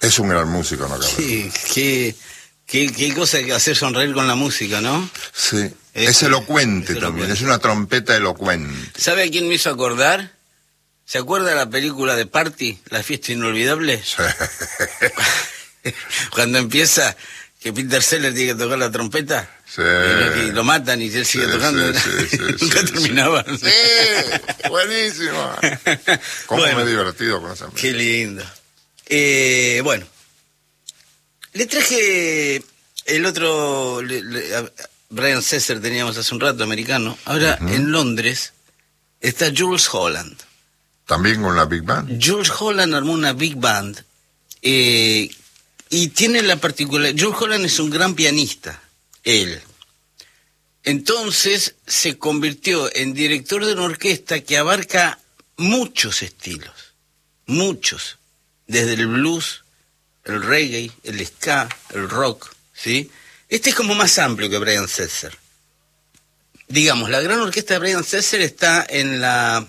Es un gran músico, ¿no, Carlos? Sí, qué cosa que hacer sonreír con la música, ¿no? Sí, es elocuente también, es una trompeta elocuente. ¿Sabe a quién me hizo acordar? ¿Se acuerda de la película de Party, La fiesta inolvidable? Sí. Cuando empieza, que Peter Sellers tiene que tocar la trompeta, Sí. y lo matan y él sigue tocando. Nunca terminaba. Sí, buenísimo. Cómo me he divertido con esa película. Qué lindo. Bueno, le traje el otro, Brian Setzer teníamos hace un rato, americano. Ahora en Londres está Jools Holland. ¿También con la Big Band? Jools Holland armó una Big Band y tiene la particularidad. Jools Holland es un gran pianista, él. Entonces se convirtió en director de una orquesta que abarca muchos estilos, muchos, desde el blues, el reggae, el ska, el rock, ¿sí? Este es como más amplio que Brian Setzer. Digamos, la gran orquesta de Brian Setzer está en la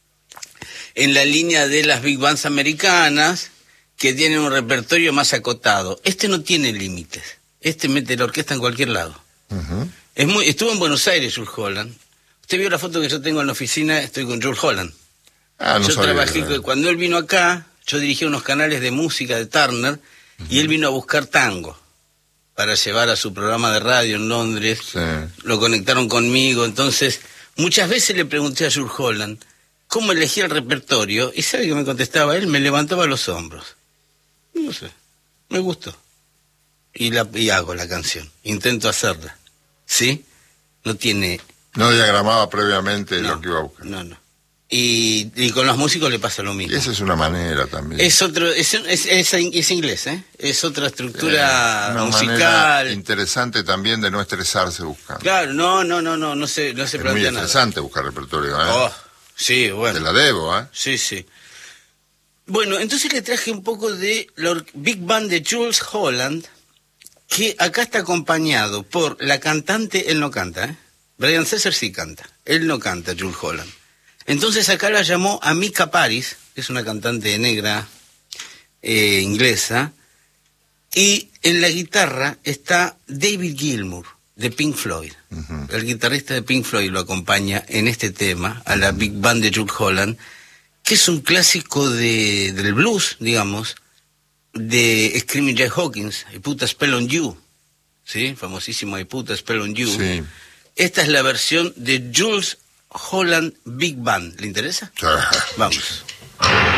línea de las big bands americanas, que tienen un repertorio más acotado. Este no tiene límites. Este mete la orquesta en cualquier lado. Estuvo en Buenos Aires, Jools Holland. Usted vio la foto que yo tengo en la oficina, estoy con Jools Holland. Yo trabajé, cuando él vino acá, yo dirigía unos canales de música de Turner, y él vino a buscar tango para llevar a su programa de radio en Londres. Sí. Lo conectaron conmigo, entonces muchas veces le pregunté a Jools Holland cómo elegía el repertorio, y ¿sabe qué me contestaba él? Me levantaba los hombros. No sé, me gustó. Y hago la canción, intento hacerla. ¿Sí? No diagramaba previamente lo que iba a buscar. No. Y con los músicos le pasa lo mismo. Y esa es una manera también. Es inglés, ¿eh? Es otra estructura una musical. Manera interesante también de no estresarse buscando. Claro, no se es plantea muy nada. estresante buscar repertorio, ¿eh? Oh, sí, bueno. Te la debo, ¿eh? Sí. Bueno, entonces le traje un poco de la Big Band de Jools Holland, que acá está acompañado por la cantante. Él no canta, ¿eh? Brian Setzer sí canta, él no canta, Jools Holland. Entonces acá la llamó Amika Paris, que es una cantante negra inglesa, y en la guitarra está David Gilmour, de Pink Floyd. El guitarrista de Pink Floyd lo acompaña en este tema, a la Big Band de Jools Holland, que es un clásico del blues, digamos, de Screaming Jay Hawkins, I Put a Spell on You, ¿sí? Famosísimo I Put a Spell on You. Sí. Esta es la versión de Jools Holland Big Band. ¿Le interesa? Vamos.